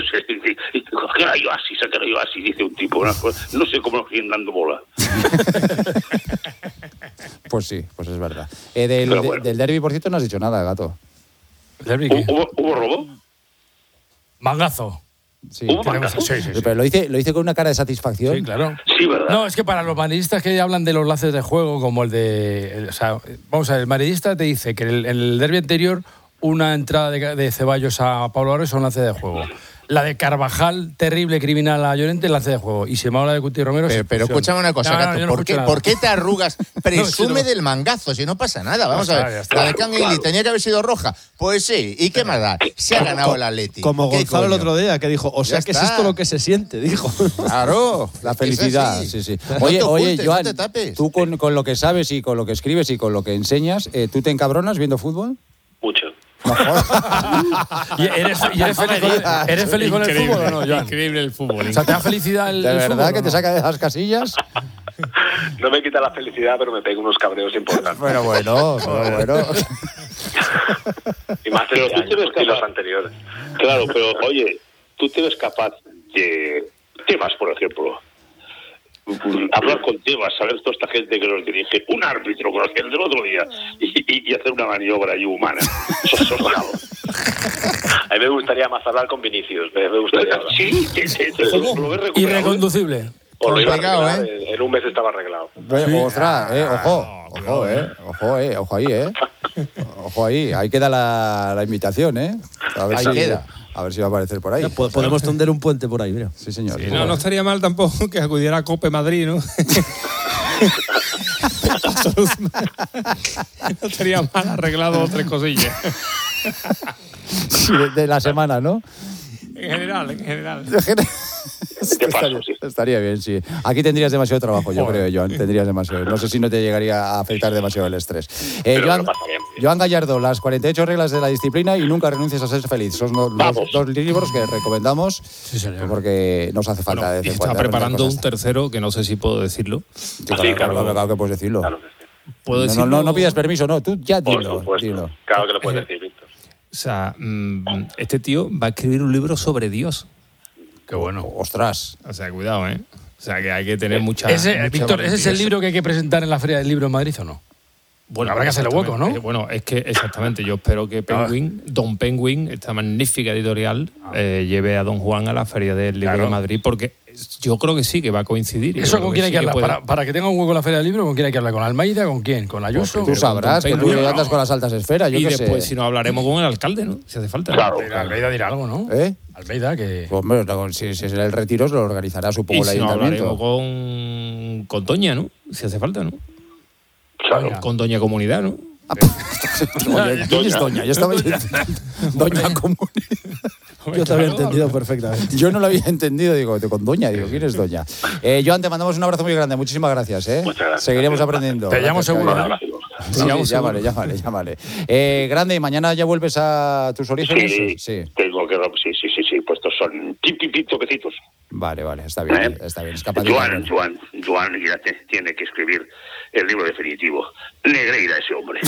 sé. ¿Qué era Oasis? Dice un tipo. No sé cómo nos siguen dando bola. Pues sí, pues es verdad. Del derbi, por cierto, no has dicho nada, Gato. ¿Hubo robo? Mangazo. Sí. Sí. Pero lo hice con una cara de satisfacción. Sí, claro. Sí, ¿verdad? No, es que para los madridistas que hablan de los lances de juego, como el de... vamos a ver, el madridista te dice que en el derbi anterior una entrada de Ceballos a Pablo Ares es un lance de juego. La de Carvajal, terrible criminal a Llorente, lance de juego. Y se me habla de Cuti Romero. Pero escúchame una cosa, Gato. ¿Por qué te arrugas? Presume del mangazo, si no pasa nada. Vamos a ver. La de Canguilí tenía que haber sido roja. Pues sí. ¿Y qué más da? Se ha ganado el Atlético. Como Gonzalo el otro día, que dijo, o sea que es esto lo que se siente, dijo. Claro, la felicidad. Sí. Oye, Joan, tú con lo que sabes y con lo que escribes y con lo que enseñas, ¿tú te encabronas viendo fútbol? Mucho. ¿Y eres feliz con el fútbol o no, Joan? Increíble el fútbol. O sea, ¿te da felicidad el ¿De verdad fútbol, que te saca de las casillas? No me quita la felicidad, pero me pega unos cabreos importantes. Pero bueno. Y más de los anteriores. Claro, pero oye, ¿tú te ves capaz de Tebas, por ejemplo? Hablar con Tebas, saber toda esta gente que nos dirige, un árbitro con el del otro día y hacer una maniobra ahí humana. Eso es bravo. A mí me gustaría más hablar con Vinicius. Me gustaría hablar. Sí, lo ves recuperado. Irreconducible. O lo iba a arreglar, en un mes estaba arreglado. Ostras, ojo ahí, Ojo ahí, ahí queda la invitación, A ver si va a aparecer por ahí. Podemos tender un puente por ahí, mira. Sí, señor. Sí, no estaría mal tampoco que acudiera a Cope Madrid, ¿no? No estaría mal arreglado 2 o 3 cosillas. Sí, de la semana, ¿no? En general. Estaría bien, sí. Aquí tendrías demasiado trabajo, yo creo, Joan. Tendrías demasiado. No sé si no te llegaría a afectar demasiado el estrés. Joan Gallardo, las 48 reglas de la disciplina y nunca renuncies a ser feliz. Son los 2 libros que recomendamos porque nos hace falta. Bueno, y está preparando un tercero que no sé si puedo decirlo. Claro que puedes decirlo. Claro. ¿Puedo decirlo? No pidas permiso, no. Tú ya Por dilo. supuesto. Claro que lo puedes decir, Víctor. O sea, este tío va a escribir un libro sobre Dios. Qué bueno. Ostras. O sea, cuidado, ¿eh? O sea, que hay que tener mucha... Víctor, ¿ese es el libro que hay que presentar en la Feria del Libro en Madrid o no? Bueno, habrá que hacerle hueco, ¿no? Bueno, es que exactamente, yo espero que Don Penguin, esta magnífica editorial, lleve a Don Juan a la Feria del Libro de Madrid, porque yo creo que sí, que va a coincidir. ¿Eso con quién hay que hablar? Para que tenga un hueco en la Feria del Libro, ¿con quién hay que hablar? ¿Con Almeida? ¿Con quién? ¿Con Ayuso? Tú sabrás que tú andas con las altas esferas, yo y qué sé. después, si no, hablaremos con el alcalde, ¿no? Si hace falta. Claro. Almeida dirá algo, ¿no? Almeida, que... Pues, bueno, si es el retiro, se lo organizará, supongo, el ayuntamiento. Hablaremos con Doña, ¿no? Si hace falta, ¿no? Claro. Con Doña Comunidad, ¿no? ¿Quién es Doña? Yo estaba Doña Comunidad. Yo te había entendido perfectamente. Yo no lo había entendido, digo, con Doña, ¿quién es Doña? Joan, te mandamos un abrazo muy grande, muchísimas gracias, Muchas gracias. Seguiremos aprendiendo. Te llamo seguro. Sí, llámale. Grande, ¿y mañana ya vuelves a tus orígenes? Sí. Tengo que... Sí, pues estos son toquecitos. Vale, está bien. Joan ya tiene que escribir el libro definitivo. Negreira ese hombre.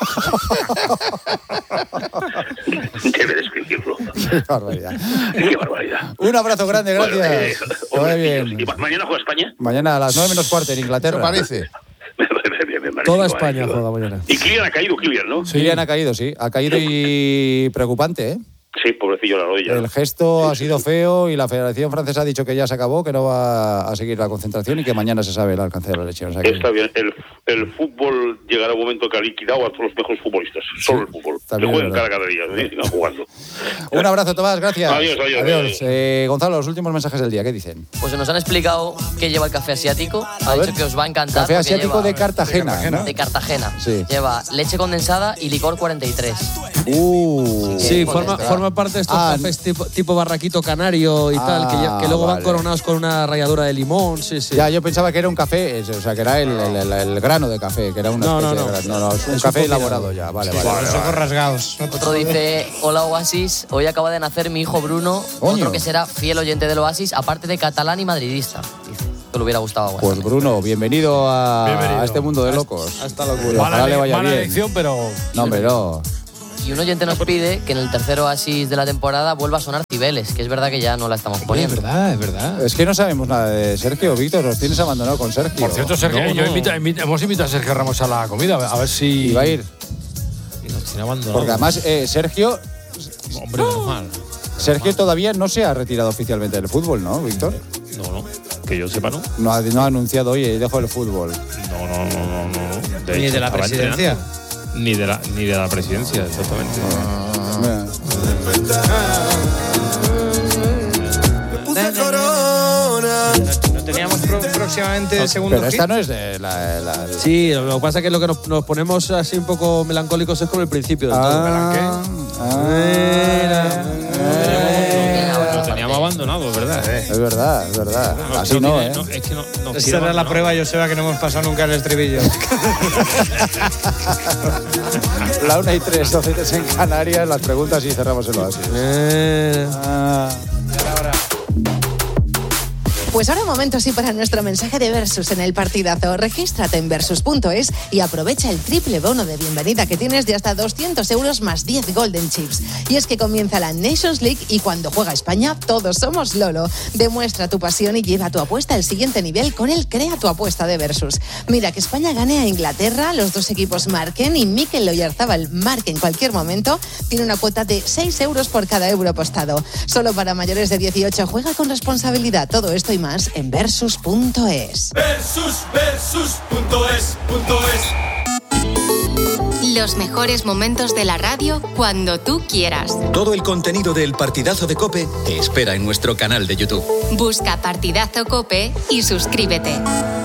Debe de escribirlo. Qué barbaridad. Un abrazo grande, gracias. Bueno, bien. ¿Y mañana juega España? Mañana a las 9:15 en Inglaterra. ¿Eso parece? Toda España juega mañana. Y Kylian ha caído, ¿no? Kylian ha caído, sí. Ha caído y preocupante, ¿eh? Sí, pobrecillo la rodilla. El gesto ha sido feo y la Federación Francesa ha dicho que ya se acabó, que no va a seguir la concentración y que mañana se sabe el alcance de la lesión. O sea que... Está bien. El fútbol llegará un momento que ha liquidado a todos los mejores futbolistas. Solo el fútbol. Se juegan cada día, sigan jugando. Un abrazo, Tomás, gracias. Adiós. Gonzalo, los últimos mensajes del día, ¿qué dicen? Pues nos han explicado qué lleva el café asiático. Ha dicho que os va a encantar. Café asiático de Cartagena. De Cartagena. Sí. Lleva leche condensada y licor 43. Sí, forma parte de estos cafés tipo barraquito canario y tal, que luego van coronados con una ralladura de limón. Sí. Ya, yo pensaba que era un café, o sea, que era el grano de café, que era una especie de grano. No, es un café elaborado ya, vale. Los ojos rasgados. Otro dice, hola Oasis, hoy acaba de nacer mi hijo Bruno, otro que será fiel oyente del Oasis, aparte de catalán y madridista. Dice, que le hubiera gustado a Oasis. Pues Bruno, bienvenido a este mundo de locos. Hasta locura. Ojalá le vaya bien. Mala elección, pero... No, hombre, no. Y un oyente nos pide que en el tercer Oasis de la temporada vuelva a sonar Cibeles, que es verdad que ya no la estamos poniendo. Es verdad. Es que no sabemos nada de Sergio, Víctor, nos tienes abandonado con Sergio. Por cierto, Sergio, hemos invitado a Sergio Ramos a la comida, a ver si... va a ir. Y nos tiene abandonado. Porque además, Sergio... Hombre, normal. Sergio todavía no se ha retirado oficialmente del fútbol, ¿no, Víctor? No. Que yo sepa, ¿no? No ha anunciado, oye, dejo el fútbol. No. Ni de la presidencia. Ni de la presidencia, exactamente. No teníamos próximamente el segundo pero hit. Esta no es de la... Sí, lo que pasa es que lo que nos ponemos así un poco melancólicos es con el principio del todo. Lo teníamos abandonado, ¿verdad? Es verdad. Así no, ¿eh? Es que no esa era la prueba, Joseba, que no hemos pasado nunca el estribillo. La 1:03, 12 en Canarias, las preguntas y cerramos el Oasis. Pues ahora momento sí para nuestro mensaje de Versus en el partidazo. Regístrate en Versus.es y aprovecha el triple bono de bienvenida que tienes de hasta 200 euros más 10 Golden Chips. Y es que comienza la Nations League y cuando juega España, todos somos Lolo. Demuestra tu pasión y lleva tu apuesta al siguiente nivel con el Crea tu apuesta de Versus. Mira, que España gane a Inglaterra, los dos equipos marquen y Mikel Oyarzabal marque en cualquier momento, tiene una cuota de 6 euros por cada euro apostado. Solo para mayores de 18, juega con responsabilidad. Todo esto y más en Versus.es. Versus.es. Los mejores momentos de la radio cuando tú quieras. Todo el contenido del Partidazo de COPE te espera en nuestro canal de YouTube. Busca Partidazo COPE y suscríbete.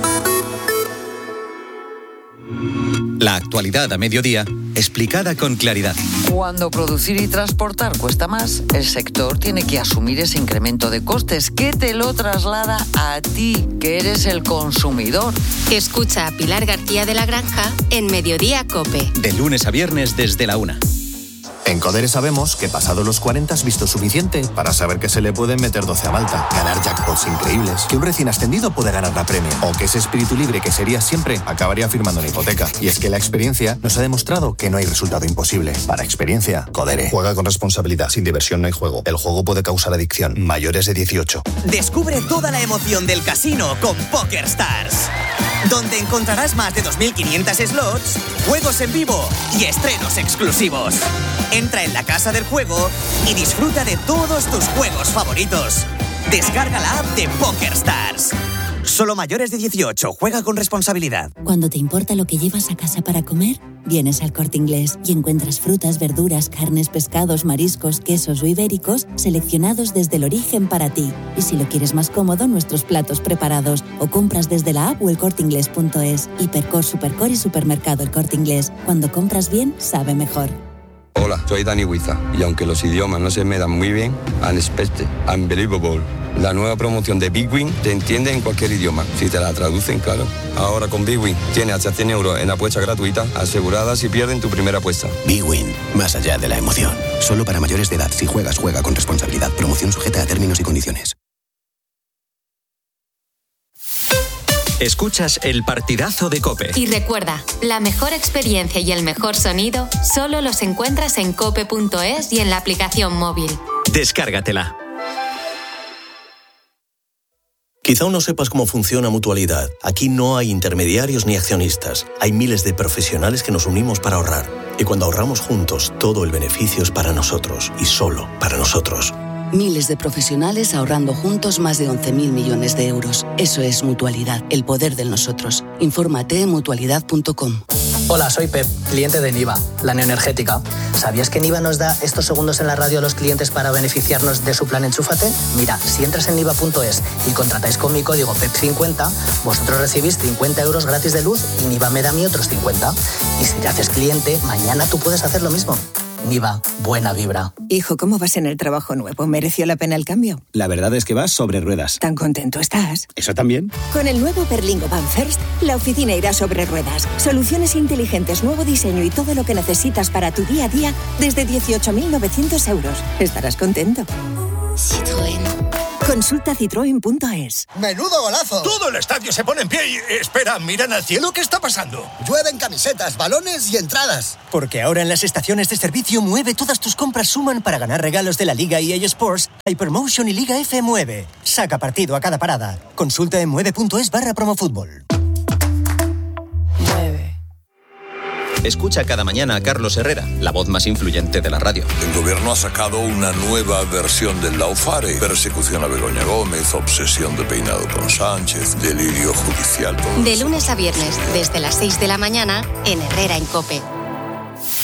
La actualidad a mediodía, explicada con claridad. Cuando producir y transportar cuesta más, el sector tiene que asumir ese incremento de costes que te lo traslada a ti, que eres el consumidor. Escucha a Pilar García de la Granja en Mediodía COPE. De lunes a viernes desde la 1. En Codere sabemos que pasado los 40 has visto suficiente para saber que se le pueden meter 12 a Malta, ganar jackpots increíbles, que un recién ascendido puede ganar la Premier, o que ese espíritu libre que sería siempre acabaría firmando una hipoteca. Y es que la experiencia nos ha demostrado que no hay resultado imposible. Para experiencia, Codere. Juega con responsabilidad, sin diversión no hay juego. El juego puede causar adicción. Mayores de 18. Descubre toda la emoción del casino con PokerStars, donde encontrarás más de 2.500 slots, juegos en vivo y estrenos exclusivos. Entra en la casa del juego y disfruta de todos tus juegos favoritos. Descarga la app de PokerStars. Solo mayores de 18. Juega con responsabilidad. Cuando te importa lo que llevas a casa para comer, vienes al Corte Inglés y encuentras frutas, verduras, carnes, pescados, mariscos, quesos o ibéricos seleccionados desde el origen para ti. Y si lo quieres más cómodo, nuestros platos preparados. O compras desde la app o elcorteinglés.es. Hipercor, Supercor y Supermercado El Corte Inglés. Cuando compras bien, sabe mejor. Hola, soy Dani Huiza y aunque los idiomas no se me dan muy bien, Unexpected, Unbelievable, la nueva promoción de Big Win te entiende en cualquier idioma, si te la traducen, claro. Ahora con Big Win tienes hasta 100 euros en apuestas gratuitas aseguradas si pierden tu primera apuesta. Big Win, más allá de la emoción. Solo para mayores de edad. Si juegas, juega con responsabilidad. Promoción sujeta a términos y condiciones. Escuchas el Partidazo de COPE. Y recuerda, la mejor experiencia y el mejor sonido solo los encuentras en cope.es y en la aplicación móvil. Descárgatela. Quizá aún no sepas cómo funciona Mutualidad. Aquí no hay intermediarios ni accionistas. Hay miles de profesionales que nos unimos para ahorrar. Y cuando ahorramos juntos, todo el beneficio es para nosotros y solo para nosotros. Miles de profesionales ahorrando juntos más de 11.000 millones de euros. Eso es Mutualidad, el poder del nosotros. Infórmate en mutualidad.com. Hola, soy Pep, cliente de Niva, la neoenergética. ¿Sabías que Niva nos da estos segundos en la radio a los clientes para beneficiarnos de su plan Enchúfate? Mira, si entras en niva.es y contratáis con mi código PEP50, vosotros recibís 50 euros gratis de luz y Niva me da a mí otros 50. Y si te haces cliente, mañana tú puedes hacer lo mismo. Niva, buena vibra. Hijo, ¿cómo vas en el trabajo nuevo? ¿Mereció la pena el cambio? La verdad es que vas sobre ruedas. ¿Tan contento estás? ¿Eso también? Con el nuevo Berlingo Van First, la oficina irá sobre ruedas. Soluciones inteligentes, nuevo diseño y todo lo que necesitas para tu día a día desde 18.900 euros. Estarás contento. Citroën. Consulta citroen.es. ¡Menudo golazo! Todo el estadio se pone en pie y... Espera, ¿miran al cielo? ¿Qué está pasando? Llueven camisetas, balones y entradas. Porque ahora en las estaciones de servicio Mueve todas tus compras suman para ganar regalos de la Liga EA Sports, Hypermotion y Liga F Mueve. Saca partido a cada parada. Consulta en mueve.es/promofútbol. Escucha cada mañana a Carlos Herrera, la voz más influyente de la radio. El gobierno ha sacado una nueva versión del Laufare. Persecución a Begoña Gómez, obsesión de peinado con Sánchez, delirio judicial. De lunes a viernes, desde las 6 de la mañana, en Herrera en COPE.